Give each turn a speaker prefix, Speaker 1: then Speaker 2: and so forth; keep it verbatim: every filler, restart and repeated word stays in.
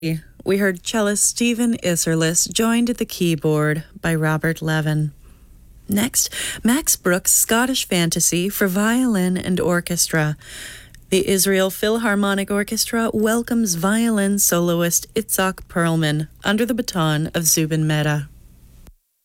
Speaker 1: We heard cellist Stephen Isserlis joined at the keyboard by Robert Levin. Next, Max Brooks' Scottish Fantasy for violin and orchestra. The Israel Philharmonic Orchestra welcomes violin soloist Itzhak Perlman under the baton of Zubin Mehta.